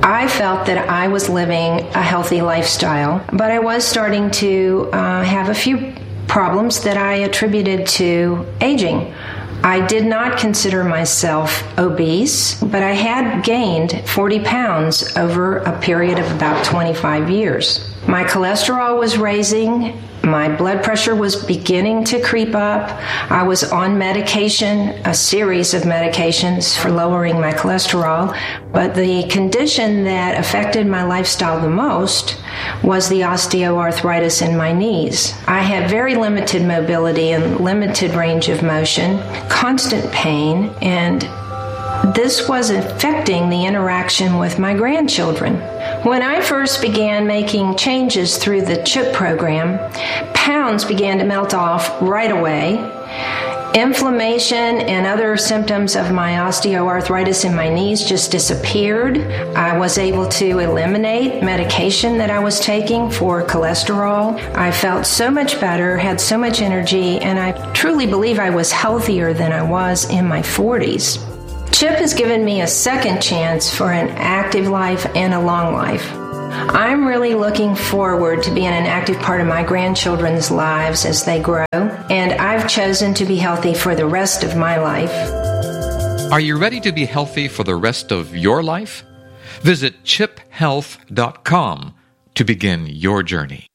I felt that I was living a healthy lifestyle, but I was starting to have a few problems that I attributed to aging. I did not consider myself obese, but I had gained 40 pounds over a period of about 25 years. My cholesterol was raising. My blood pressure was beginning to creep up. I was on medication, a series of medications for lowering my cholesterol. But the condition that affected my lifestyle the most was the osteoarthritis in my knees. I had very limited mobility and limited range of motion, constant pain, and this was affecting the interaction with my grandchildren. When I first began making changes through the CHIP program, pounds began to melt off right away. Inflammation and other symptoms of my osteoarthritis in my knees just disappeared. I was able to eliminate medication that I was taking for cholesterol. I felt so much better, had so much energy, and I truly believe I was healthier than I was in my 40s. CHIP has given me a second chance for an active life and a long life. I'm really looking forward to being an active part of my grandchildren's lives as they grow, and I've chosen to be healthy for the rest of my life. Are you ready to be healthy for the rest of your life? Visit chiphealth.com to begin your journey.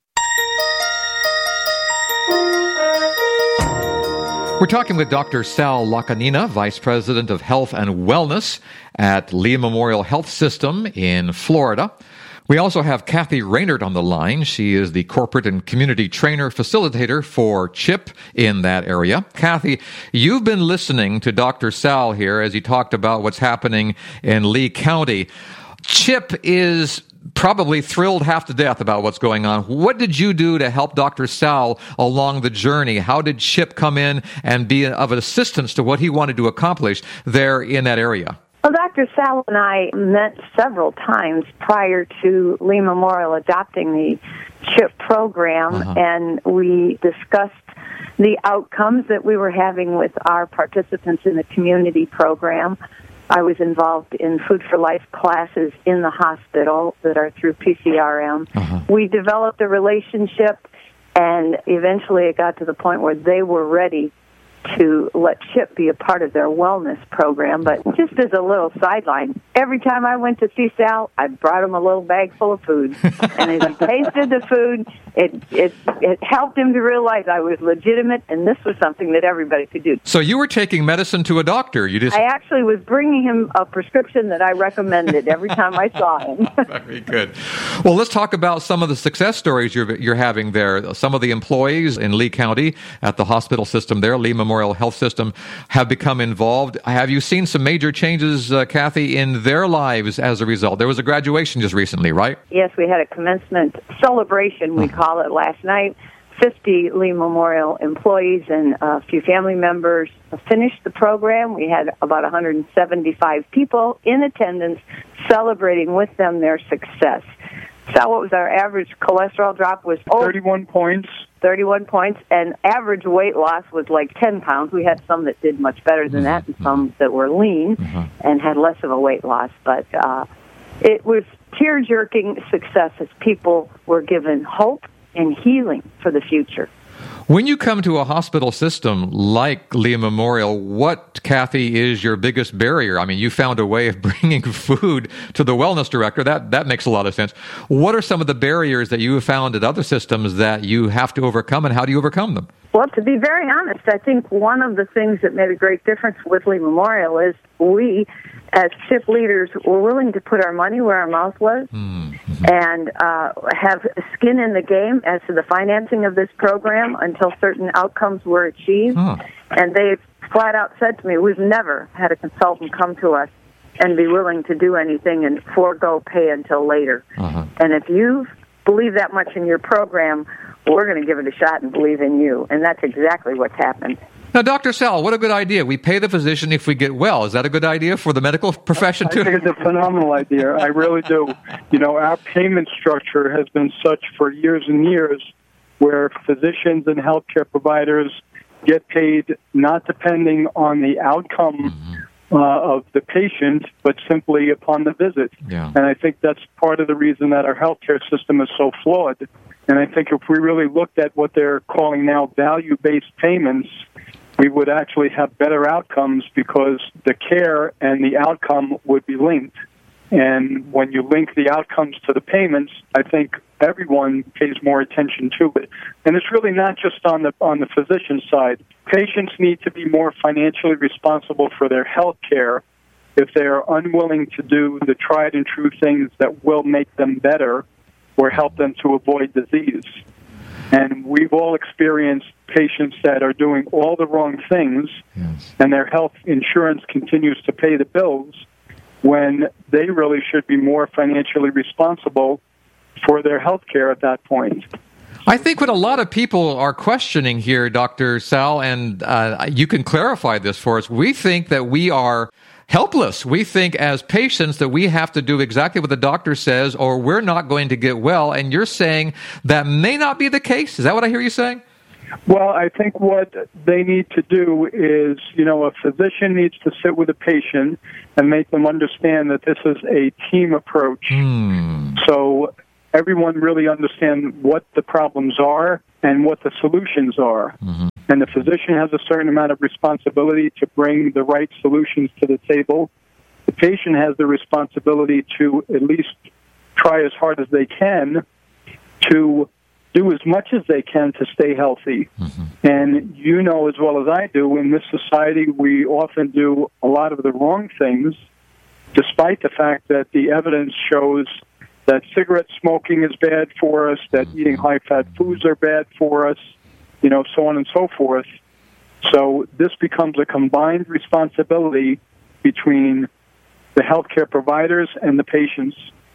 We're talking with Dr. Sal Lacanina, Vice President of Health and Wellness at Lee Memorial Health System in Florida. We also have Kathy Raynard on the line. She is the Corporate and Community Trainer Facilitator for CHIP in that area. Kathy, you've been listening to Dr. Sal here as he talked about what's happening in Lee County. CHIP is probably thrilled half to death about what's going on. What did you do to help Dr. Sal along the journey? How did CHIP come in and be of assistance to what he wanted to accomplish there in that area? Well, Dr. Sal and I met several times prior to Lee Memorial adopting the CHIP program, and we discussed the outcomes that we were having with our participants in the community program. I was involved in Food for Life classes in the hospital that are through PCRM. We developed a relationship, and eventually it got to the point where they were ready to let CHIP be a part of their wellness program. But just as a little sideline, every time I went to see Sal, I brought him a little bag full of food. And as he tasted the food, it helped him to realize I was legitimate, and this was something that everybody could do. So you were taking medicine to a doctor. I actually was bringing him a prescription that I recommended every time I saw him. Very good. Well, let's talk about some of the success stories you're having there. Some of the employees in Lee County at the hospital system there, Lee Memorial Health System, have become involved. Have you seen some major changes, Kathy, in their lives as a result? There was a graduation just recently, right? Yes, we had a commencement celebration, we call it, last night. 50 Lee Memorial employees and a few family members finished the program. We had about 175 people in attendance celebrating with them their success. So what was our average cholesterol drop? Was 31 points. 31 points, and average weight loss was like 10 pounds. We had some that did much better than that and some that were lean and had less of a weight loss. But it was tear-jerking success as people were given hope and healing for the future. When you come to a hospital system like Lee Memorial, what, Kathy, is your biggest barrier? I mean, you found a way of bringing food to the wellness director. That makes a lot of sense. What are some of the barriers that you have found at other systems that you have to overcome, and how do you overcome them? Well, to be very honest, I think one of the things that made a great difference with Lee Memorial is we, as CHIP leaders, were willing to put our money where our mouth was and have skin in the game as to the financing of this program until certain outcomes were achieved. And they flat out said to me, we've never had a consultant come to us and be willing to do anything and forego pay until later. And if you believe that much in your program, we're going to give it a shot and believe in you. And that's exactly what's happened. Now, Dr. Sal, what a good idea. We pay the physician if we get well. Is that a good idea for the medical profession, too? I think it's a phenomenal idea. I really do. You know, our payment structure has been such for years and years where physicians and healthcare providers get paid not depending on the outcome of the patient, but simply upon the visit. Yeah. And I think that's part of the reason that our healthcare system is so flawed. And I think if we really looked at what they're calling now value-based payments, we would actually have better outcomes because the care and the outcome would be linked. And when you link the outcomes to the payments, I think everyone pays more attention to it. And it's really not just on the physician side. Patients need to be more financially responsible for their health care if they are unwilling to do the tried and true things that will make them better or help them to avoid disease. And we've all experienced patients that are doing all the wrong things, yes, and their health insurance continues to pay the bills when they really should be more financially responsible for their health care at that point. I think what a lot of people are questioning here, Dr. Sal, and you can clarify this for us, we think that we are helpless. We think as patients that we have to do exactly what the doctor says or we're not going to get well, and you're saying that may not be the case. Is that what I hear you saying? Well, I think what they need to do is, a physician needs to sit with a patient and make them understand that this is a team approach. So everyone really understands what the problems are and what the solutions are. Mm-hmm. And the physician has a certain amount of responsibility to bring the right solutions to the table. The patient has the responsibility to at least try as hard as they can to do as much as they can to stay healthy. Mm-hmm. And you know as well as I do, in this society, we often do a lot of the wrong things, despite the fact that the evidence shows that cigarette smoking is bad for us, that eating high-fat foods are bad for us, so on and so forth. So this becomes a combined responsibility between the healthcare providers and the patients.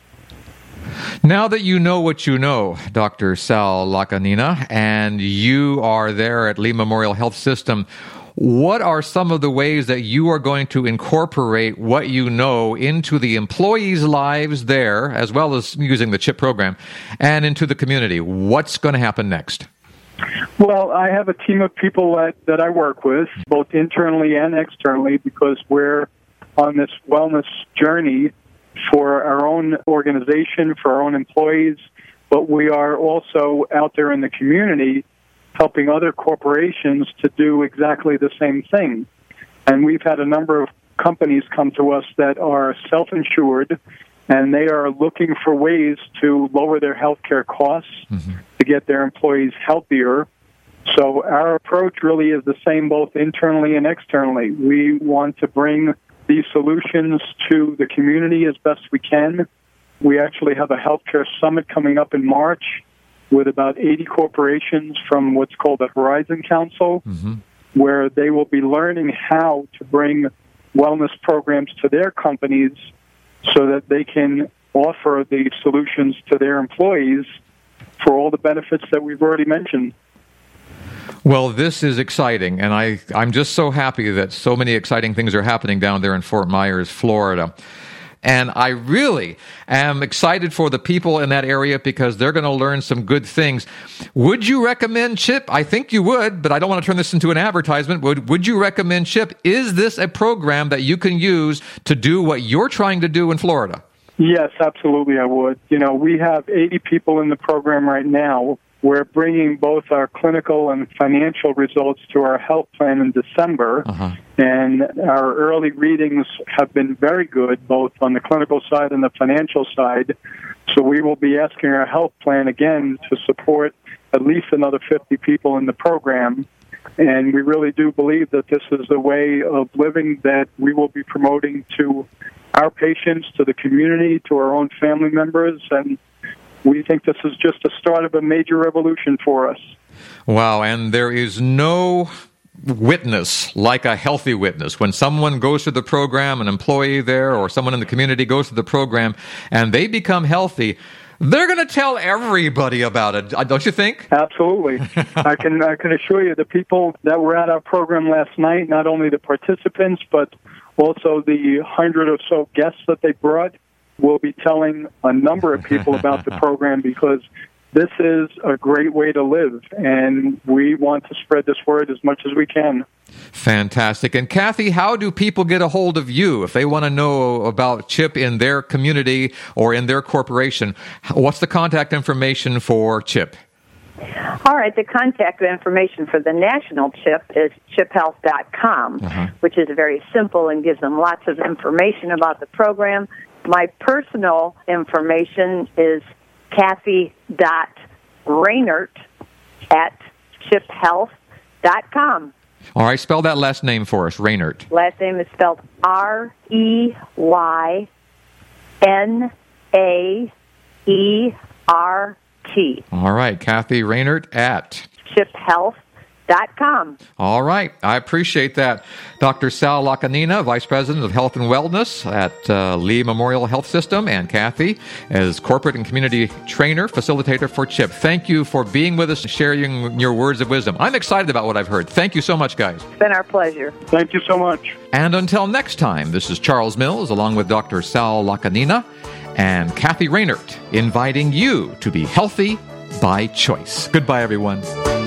Now that you know what you know, Dr. Sal Lacanina, and you are there at Lee Memorial Health System, what are some of the ways that you are going to incorporate what you know into the employees' lives there, as well as using the CHIP program, and into the community? What's going to happen next? Well, I have a team of people that I work with, both internally and externally, because we're on this wellness journey for our own organization, for our own employees, but we are also out there in the community helping other corporations to do exactly the same thing. And we've had a number of companies come to us that are self-insured, and they are looking for ways to lower their healthcare costs, mm-hmm, to get their employees healthier. So our approach really is the same both internally and externally. We want to bring these solutions to the community as best we can. We actually have a healthcare summit coming up in March with about 80 corporations from what's called the Horizon Council, mm-hmm, where they will be learning how to bring wellness programs to their companies so that they can offer the solutions to their employees for all the benefits that we've already mentioned. Well, this is exciting, and I'm just so happy that so many exciting things are happening down there in Fort Myers, Florida. And I really am excited for the people in that area because they're going to learn some good things. Would you recommend CHIP? I think you would, but I don't want to turn this into an advertisement. Would you recommend CHIP? Is this a program that you can use to do what you're trying to do in Florida? Yes, absolutely I would. We have 80 people in the program right now. We're bringing both our clinical and financial results to our health plan in December, and our early readings have been very good, both on the clinical side and the financial side. So we will be asking our health plan again to support at least another 50 people in the program. And we really do believe that this is a way of living that we will be promoting to our patients, to the community, to our own family members, and we think this is just the start of a major revolution for us. Wow, and there is no witness like a healthy witness. When someone goes through the program, an employee there or someone in the community goes through the program, and they become healthy, they're going to tell everybody about it, don't you think? Absolutely. I can assure you the people that were at our program last night, not only the participants, but also the 100 or so guests that they brought, will be telling a number of people about the program because this is a great way to live, and we want to spread this word as much as we can. Fantastic. And Kathy, how do people get a hold of you if they want to know about CHIP in their community or in their corporation? What's the contact information for CHIP? All right, the contact information for the national CHIP is chiphealth.com, which is very simple and gives them lots of information about the program. My personal information is Kathy.Rainert@chiphealth.com. All right, spell that last name for us, Rainert. Last name is spelled Reynerert. All right, Kathy Rainert at chiphealth.com. All right, I appreciate that. Dr. Sal Lacanina, Vice President of Health and Wellness at Lee Memorial Health System, and Kathy as Corporate and Community Trainer, Facilitator for CHIP. Thank you for being with us and sharing your words of wisdom. I'm excited about what I've heard. Thank you so much, guys. It's been our pleasure. Thank you so much. And until next time, this is Charles Mills along with Dr. Sal Lacanina and Kathy Rainert, inviting you to be healthy by choice. Goodbye, everyone.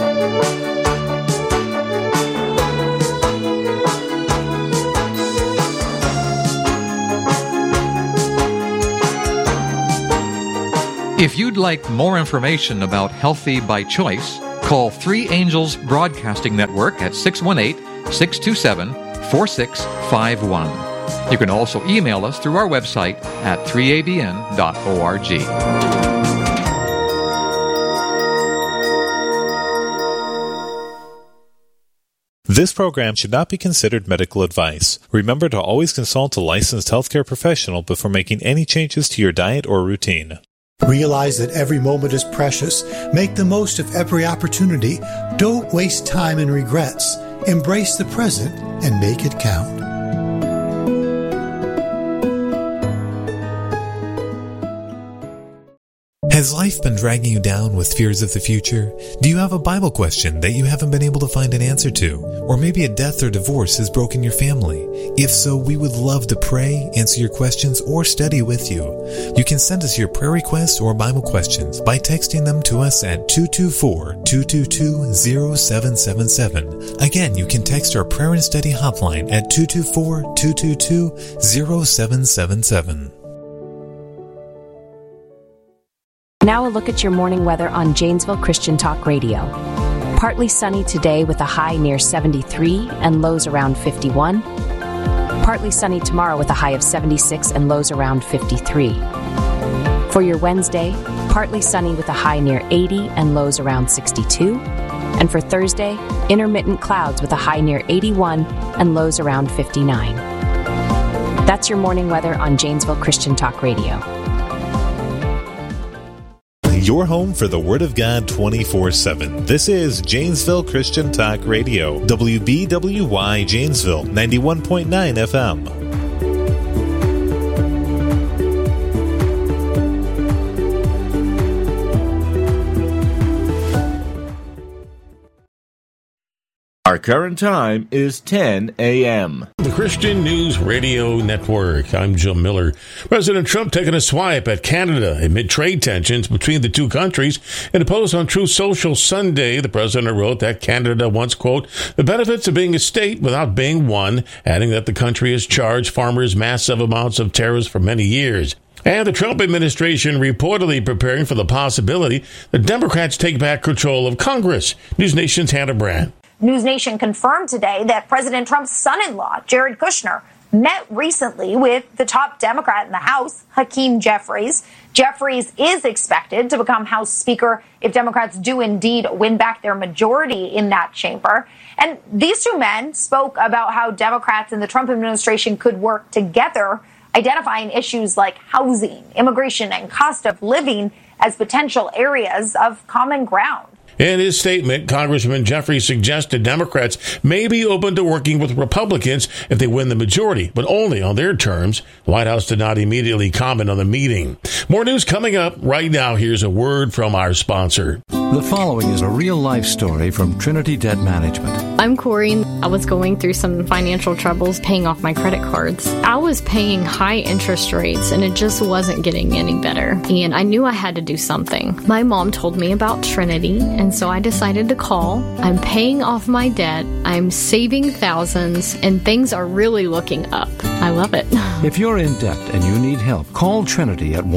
If you'd like more information about Healthy by Choice, call 3 Angels Broadcasting Network at 618-627-4651. You can also email us through our website at 3abn.org. This program should not be considered medical advice. Remember to always consult a licensed healthcare professional before making any changes to your diet or routine. Realize that every moment is precious. Make the most of every opportunity. Don't waste time in regrets. Embrace the present and make it count. Has life been dragging you down with fears of the future? Do you have a Bible question that you haven't been able to find an answer to? Or maybe a death or divorce has broken your family? If so, we would love to pray, answer your questions, or study with you. You can send us your prayer requests or Bible questions by texting them to us at 224-222-0777. Again, you can text our prayer and study hotline at 224-222-0777. Now a look at your morning weather on Janesville Christian Talk Radio. Partly sunny today with a high near 73 and lows around 51. Partly sunny tomorrow with a high of 76 and lows around 53. For your Wednesday, partly sunny with a high near 80 and lows around 62. And for Thursday, intermittent clouds with a high near 81 and lows around 59. That's your morning weather on Janesville Christian Talk Radio. Your home for the Word of God 24/7. This is Janesville Christian Talk Radio. WBWY Janesville, 91.9 FM. Our current time is 10 a.m. The Christian News Radio Network. I'm Joe Miller. President Trump taking a swipe at Canada amid trade tensions between the two countries. In a post on Truth Social Sunday, the president wrote that Canada wants, quote, the benefits of being a state without being one, adding that the country has charged farmers massive amounts of tariffs for many years. And the Trump administration reportedly preparing for the possibility that Democrats take back control of Congress. News Nation's Hannah Brand. News Nation confirmed today that President Trump's son-in-law, Jared Kushner, met recently with the top Democrat in the House, Hakeem Jeffries. Jeffries is expected to become House Speaker if Democrats do indeed win back their majority in that chamber. And these two men spoke about how Democrats and the Trump administration could work together, identifying issues like housing, immigration, and cost of living as potential areas of common ground. In his statement, Congressman Jeffries suggested Democrats may be open to working with Republicans if they win the majority, but only on their terms. The White House did not immediately comment on the meeting. More news coming up right now. Here's a word from our sponsor. The following is a real-life story from Trinity Debt Management. I'm Corey. I was going through some financial troubles paying off my credit cards. I was paying high interest rates and it just wasn't getting any better. And I knew I had to do something. My mom told me about Trinity, and so I decided to call. I'm paying off my debt. I'm saving thousands, and things are really looking up. I love it. If you're in debt and you need help, call Trinity at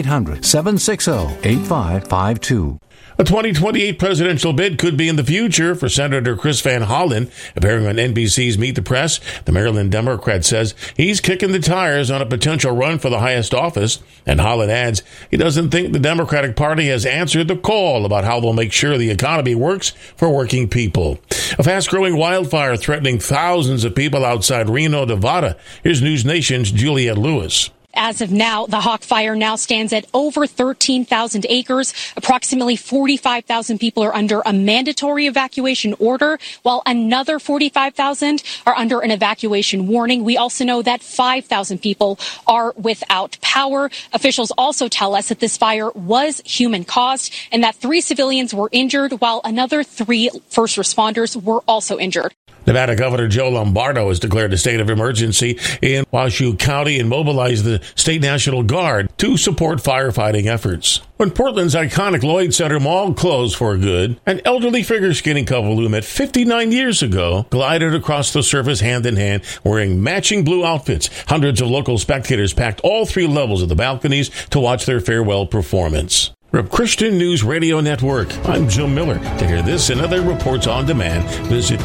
1-800-760-8552. A 2028 presidential bid could be in the future for Senator Chris Van Hollen. Appearing on NBC's Meet the Press, the Maryland Democrat says he's kicking the tires on a potential run for the highest office. And Hollen adds he doesn't think the Democratic Party has answered the call about how they'll make sure the economy works for working people. A fast-growing wildfire threatening thousands of people outside Reno, Nevada. Here's News Nation's Juliette Lewis. As of now, the Hawk Fire now stands at over 13,000 acres. Approximately 45,000 people are under a mandatory evacuation order, while another 45,000 are under an evacuation warning. We also know that 5,000 people are without power. Officials also tell us that this fire was human-caused and that 3 civilians were injured, while another 3 first responders were also injured. Nevada Governor Joe Lombardo has declared a state of emergency in Washoe County and mobilized the State National Guard to support firefighting efforts. When Portland's iconic Lloyd Center Mall closed for good, an elderly figure skating couple who met 59 years ago glided across the surface hand in hand wearing matching blue outfits. Hundreds of local spectators packed all 3 levels of the balconies to watch their farewell performance. From Christian News Radio Network, I'm Jim Miller. To hear this and other reports on demand, visit